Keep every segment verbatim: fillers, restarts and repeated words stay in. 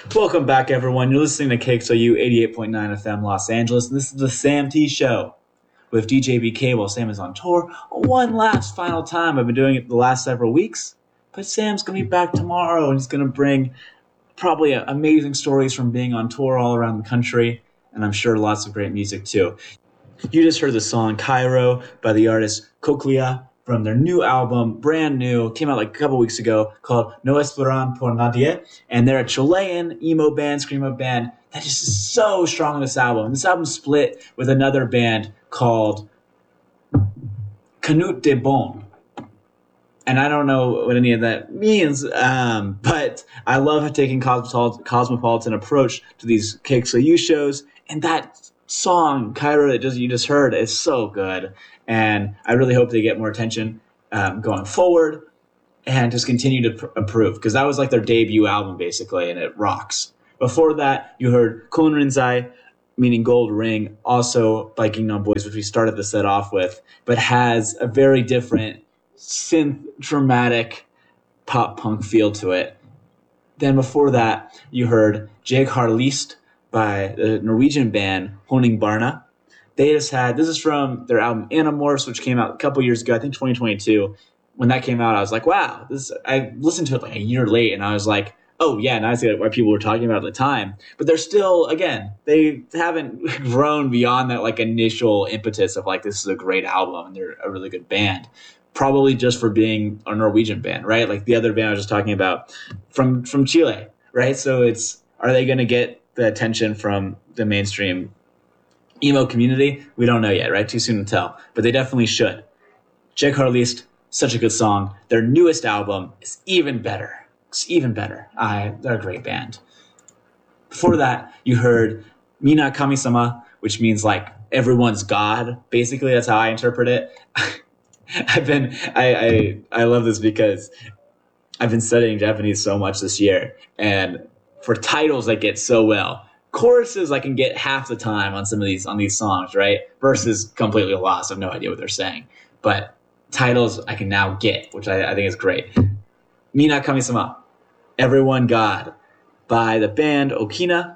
Welcome back, everyone. You're listening to K X L U eighty-eight point nine F M Los Angeles, and this is the Sam T Show with D J B K while Sam is on tour. One last final time. I've been doing it the last several weeks, but Sam's going to be back tomorrow, and he's going to bring probably amazing stories from being on tour all around the country, and I'm sure lots of great music, too. You just heard the song Cairo by the artist Coclea from their new album, brand new, came out like a couple weeks ago, called No Esperan por Nadie. And they're a Chilean emo band, screamo band that just is so strong on this album. And this album split with another band called Canut de Bon. And I don't know what any of that means, um, but I love taking cosmopolitan, cosmopolitan approach to these K X L U shows. And that song, Cairo, that just, you just heard, is so good. And I really hope they get more attention um, going forward and just continue to pr- improve, because that was like their debut album, basically, and it rocks. Before that, you heard Kun Rinzai, meaning gold ring, also by Gangnam Boys, which we started the set off with, but has a very different synth, dramatic pop punk feel to it. Then before that, you heard Jeg har lyst by the Norwegian band Honning Barna. They just had, this is from their album Animorphs, which came out a couple years ago, I think twenty twenty-two. When that came out, I was like, wow, this. I listened to it like a year late, and I was like, oh, yeah, now I see what people were talking about at the time. But they're still, again, they haven't grown beyond that like initial impetus of like, this is a great album, and they're a really good band. Probably just for being a Norwegian band, right? Like the other band I was just talking about from, from Chile, right? So it's, are they going to get the attention from the mainstream emo community? We don't know yet, right? Too soon to tell. But they definitely should. Jeg har lyst, such a good song. Their newest album is even better. It's even better. I, they're a great band. Before that, you heard Mina Kami-sama, which means like everyone's God. Basically, that's how I interpret it. I've been, I, I, I love this because I've been studying Japanese so much this year. And for titles, I get so well. Choruses, I can get half the time on some of these on these songs, right? Verses, completely lost. I have no idea what they're saying. But titles, I can now get, which I, I think is great. Mina Kami-sama, Everyone God, by the band Okina,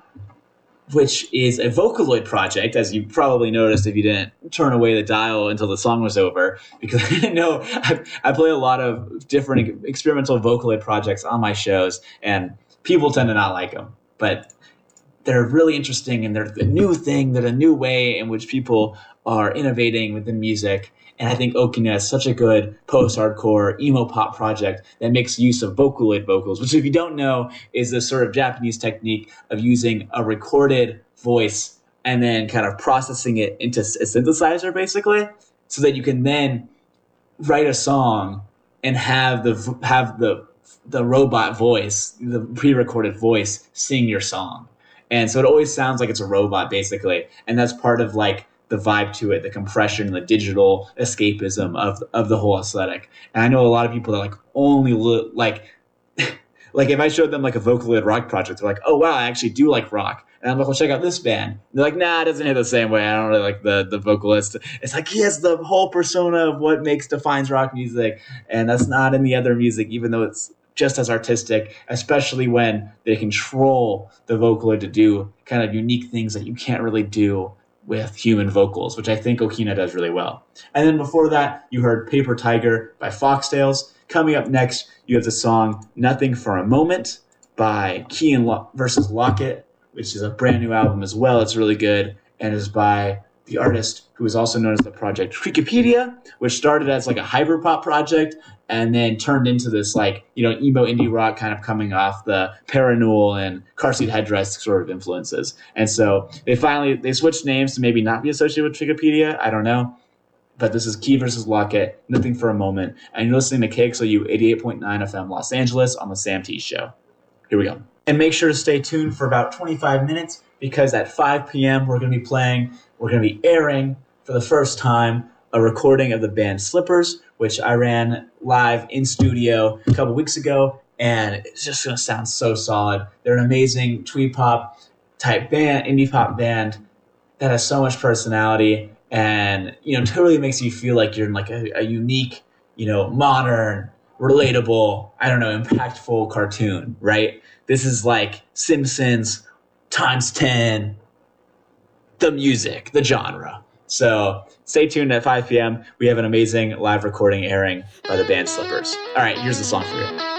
which is a Vocaloid project, as you probably noticed if you didn't turn away the dial until the song was over, because I didn't know I, I play a lot of different experimental Vocaloid projects on my shows, and people tend to not like them. But they're really interesting, and they're a new thing. They're a new way in which people are innovating within music. And I think Okina is such a good post-hardcore emo pop project that makes use of Vocaloid vocals, which, if you don't know, is this sort of Japanese technique of using a recorded voice and then kind of processing it into a synthesizer, basically, so that you can then write a song and have the have the the robot voice, the pre-recorded voice, sing your song. And so it always sounds like it's a robot, basically. And that's part of like the vibe to it, the compression, the digital escapism of of the whole aesthetic. And I know a lot of people that like only look like, like if I showed them like a Vocaloid rock project, they're like, oh wow, I actually do like rock. And I'm like, well, check out this band. And they're like, nah, it doesn't hit the same way. I don't really like the, the vocalist. It's like he has the whole persona of what makes defines rock music. And that's not in the other music, even though it's just as artistic, especially when they control the Vocaloid to do kind of unique things that you can't really do with human vocals, which I think Okina does really well. And then before that, you heard Paper Tiger by Foxtails. Coming up next, you have the song Nothing for a Moment by Key and Lo- versus Lockett, which is a brand new album as well. It's really good, and is by the artist who is also known as the project Wikipedia, which started as like a hyperpop project and then turned into this like, you know, emo indie rock kind of coming off the Parannoul and Car Seat Headrest sort of influences. And so they finally, they switched names to maybe not be associated with Wikipedia. I don't know. But this is Key versus Lockett, Nothing for a Moment. And you're listening to K X L U eighty-eight point nine F M Los Angeles on the Sam T Show. Here we go. And make sure to stay tuned for about twenty-five minutes, because at five p.m. we're going to be playing, we're going to be airing for the first time a recording of the band Slippers, which I ran live in studio a couple weeks ago, and it's just going to sound so solid. They're an amazing twee pop type band, indie pop band that has so much personality, and you know, totally makes you feel like you're in like a, a unique, you know, modern relatable, I don't know, impactful cartoon, right? This is like Simpsons times ten, the music, the genre. So stay tuned at five p.m. We have an amazing live recording airing by the band Slippers. All right, here's the song for you.